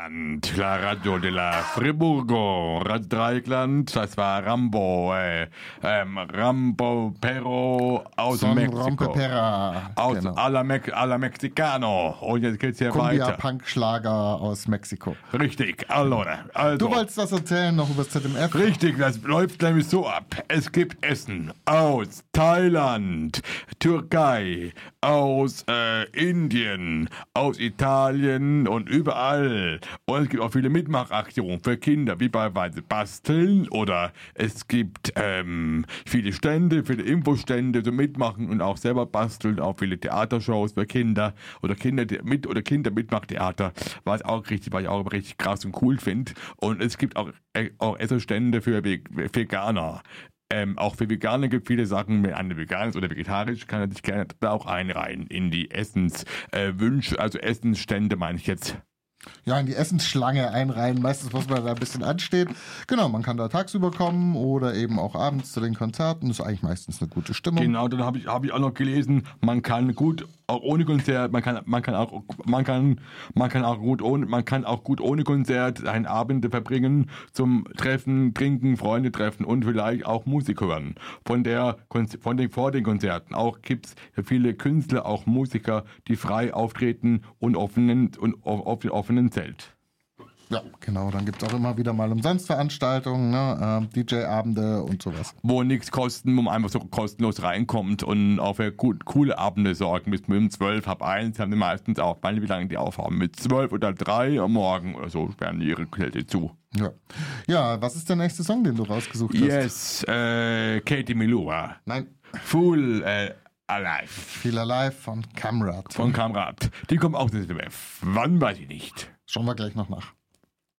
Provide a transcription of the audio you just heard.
Dreieckland, la Radio de la Friburgo, Radio Dreieckland, das war Rambo, Rambo Perro aus Son Mexiko. Rompepera. Aus Genau. a la Mexicano. Und jetzt geht's hier Cumbia weiter. Punk-Schlager aus Mexiko. Richtig, allora. Also. Du wolltest was erzählen noch über das ZMF? Richtig, das läuft nämlich so ab. Es gibt Essen aus Thailand, Türkei, aus Indien, aus Italien und überall. Und es gibt auch viele Mitmachaktionen für Kinder, wie beispielsweise Basteln oder es gibt viele Stände, viele Infostände zum Mitmachen und auch selber basteln, auch viele Theatershows für Kinder oder Kindermitmachtheater, was ich auch richtig krass und cool finde. Und es gibt auch Esserstände für Veganer. Auch für Veganer gibt viele Sachen, wenn einer vegan ist oder vegetarisch, kann er sich gerne da auch einreihen in die Essenswünsche, also Essensstände meine ich jetzt. Ja, in die Essensschlange einreihen. Meistens muss man da ein bisschen anstehen. Genau, man kann da tagsüber kommen oder eben auch abends zu den Konzerten. Das ist eigentlich meistens eine gute Stimmung. Genau, dann habe ich auch noch gelesen, man kann gut auch ohne Konzert, man kann auch gut ohne Konzert einen Abend verbringen zum Treffen, Trinken, Freunde treffen und vielleicht auch Musik hören. Vor den Konzerten auch gibt's viele Künstler, auch Musiker, die frei auftreten und auf dem offenen Zelt. Ja, genau. Dann gibt es auch immer wieder mal Umsonstveranstaltungen, ne? DJ-Abende und sowas. Wo nichts kosten, wo man einfach so kostenlos reinkommt und auch für coole Abende sorgen. Bis um 12, halb 1 haben die meistens auch, wie lange die aufhaben, mit 12 oder 3 am Morgen oder so sperren die ihre Zelte zu. Ja. Ja, was ist der nächste Song, den du rausgesucht hast? Yes, Katie Melua. Nein. Full Alive. Feel Alive von Kamrat. Von Kamrat. Die kommt auch ins ZDF. Wann, weiß ich nicht. Schauen wir gleich noch nach.